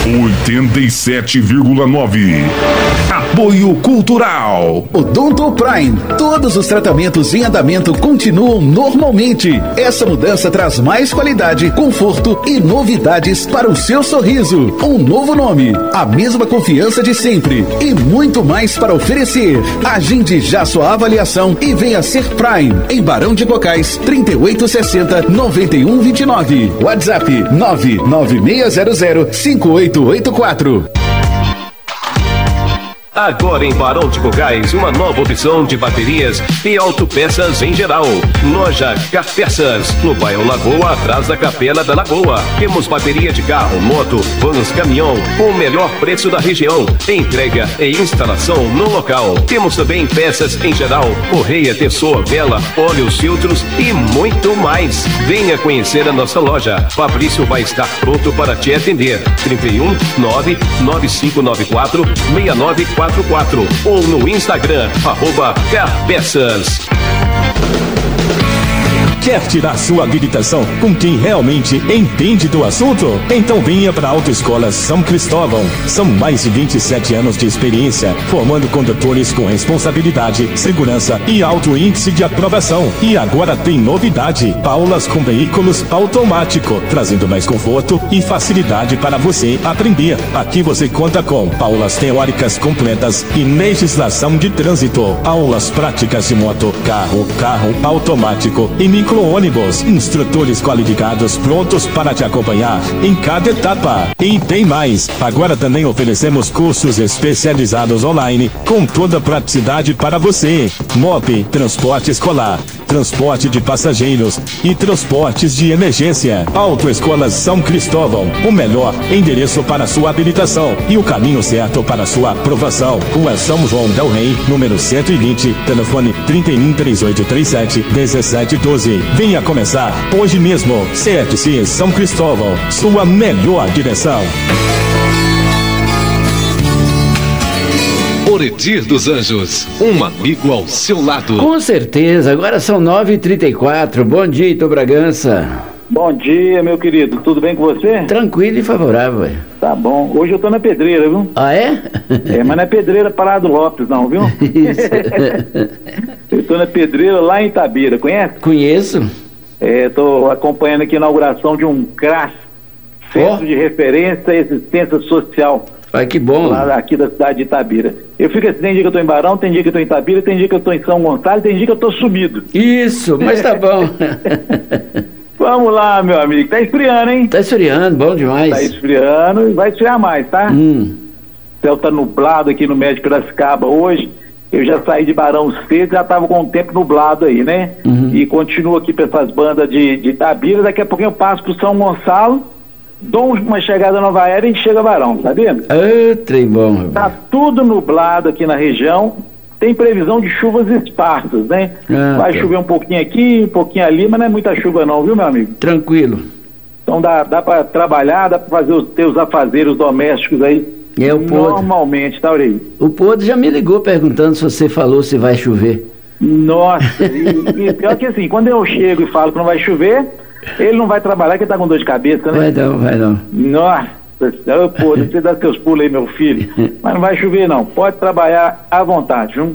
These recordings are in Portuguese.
87,9. Apoio Cultural. Odonto Prime. Todos os tratamentos em andamento continuam normalmente. Essa mudança traz mais qualidade, conforto e novidades para o seu sorriso. Um novo nome, a mesma confiança de sempre e muito mais para oferecer. Agende já sua avaliação e venha ser Prime. Em Barão de Cocais, 3860-9129. WhatsApp 99600-5884. Agora em Barão de Cocais, uma nova opção de baterias e autopeças em geral. Loja Carpeças, no bairro Lagoa, atrás da Capela da Lagoa. Temos bateria de carro, moto, vans, caminhão, com o melhor preço da região. Entrega e instalação no local. Temos também peças em geral, correia, tessor, vela, óleos, filtros e muito mais. Venha conhecer a nossa loja. Fabrício vai estar pronto para te atender. 31 99594 6944 ou no Instagram, @Carpeças. Quer tirar sua habilitação com quem realmente entende do assunto? Então venha para a Autoescola São Cristóvão. São mais de 27 anos de experiência, formando condutores com responsabilidade, segurança e alto índice de aprovação. E agora tem novidade: aulas com veículos automático, trazendo mais conforto e facilidade para você aprender. Aqui você conta com aulas teóricas completas e legislação de trânsito, aulas práticas de moto, carro automático e micro-ônibus, instrutores qualificados prontos para te acompanhar em cada etapa. E tem mais, agora também oferecemos cursos especializados online com toda a praticidade para você. MOP, transporte escolar, transporte de passageiros e transportes de emergência. Autoescola São Cristóvão, o melhor endereço para sua habilitação e o caminho certo para sua aprovação. Rua São João del Rei, número 120, telefone 31 3837 1712. Venha começar hoje mesmo. CFC São Cristóvão, sua melhor direção. Oredir dos Anjos, um amigo ao seu lado. Com certeza, agora são 9h34. Bom dia, Heitor Bragança. Bom dia, meu querido. Tudo bem com você? Tranquilo e favorável. Tá bom. Hoje eu tô na pedreira, viu? Ah, é? É, mas não é pedreira Parado Lopes, não, viu? Isso. Eu tô na pedreira lá em Itabira, conhece? Conheço. É, tô acompanhando aqui a inauguração de um CRAS, Centro de Referência e Assistência Social. Ai, que bom. Lá aqui da cidade de Itabira. Eu fico assim, tem dia que eu tô em Barão, tem dia que eu tô em Itabira, tem dia que eu tô em São Gonçalo, tem dia que eu tô sumido. Isso, mas tá bom. Vamos lá, meu amigo. Tá esfriando, hein? Tá esfriando, bom demais. Tá esfriando e vai esfriar mais, tá? O céu tá nublado aqui no Médio Piracicaba hoje. Eu já saí de Barão cedo, já tava com o tempo nublado aí, né? E continuo aqui para essas bandas de Itabira. Daqui a pouquinho eu passo pro São Gonçalo, dou uma chegada Nova Era e chega a Barão, sabia? Trem bom. Tá tudo nublado aqui na região. Tem previsão de chuvas esparsas, né? Vai chover um pouquinho aqui, um pouquinho ali, mas não é muita chuva não, viu, meu amigo? Tranquilo. Então dá para trabalhar, dá para fazer os teus afazeres domésticos aí. Normalmente, tá, Aurélio? O Podre já me ligou perguntando se você falou se vai chover. Nossa, e pior que assim, quando eu chego e falo que não vai chover, ele não vai trabalhar porque ele tá com dor de cabeça, né? Vai não. Nossa, Podre, você dá seus pulos aí, meu filho. Mas não vai chover não, pode trabalhar à vontade, viu?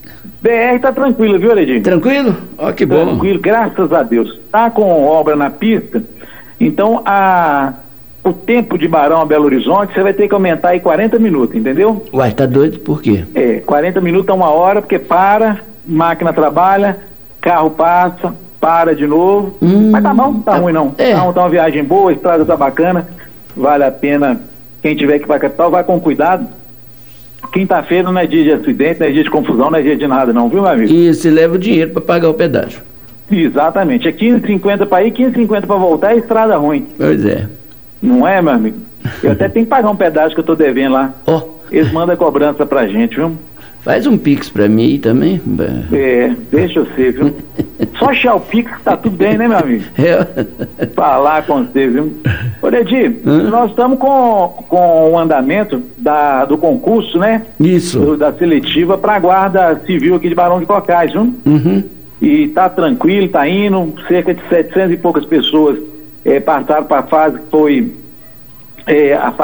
BR tá tranquilo, viu, Aledinho? Tranquilo? Ó, que bom. Tranquilo, graças a Deus. Tá com obra na pista, então o tempo de Barão a Belo Horizonte, você vai ter que aumentar aí 40 minutos, entendeu? Uai, tá doido por quê? 40 minutos a 1 hora, porque máquina trabalha, carro passa, para de novo. Mas tá bom, tá ruim não. Tá uma viagem boa, a estrada tá bacana, vale a pena. Quem tiver que ir pra capital, vai com cuidado. Quinta-feira não é dia de acidente, não é dia de confusão, não é dia de nada não, viu, meu amigo? Isso, e leva o dinheiro pra pagar o pedágio. Exatamente, é 15,50 pra ir, 15,50 pra voltar, é estrada ruim. Pois é. Não é, meu amigo? Eu até tenho que pagar um pedágio que eu tô devendo lá. Eles mandam a cobrança pra gente, viu? Faz um Pix pra mim também. Deixa eu ser, viu? Só achar o Pix tá tudo bem, né, meu amigo? Falar com você, viu? Ô, Ledi, nós estamos com o andamento do concurso, né? Isso. Da seletiva pra Guarda Civil aqui de Barão de Cocais, viu? E tá tranquilo, tá indo, cerca de 700 e poucas pessoas passaram para a fase que foi a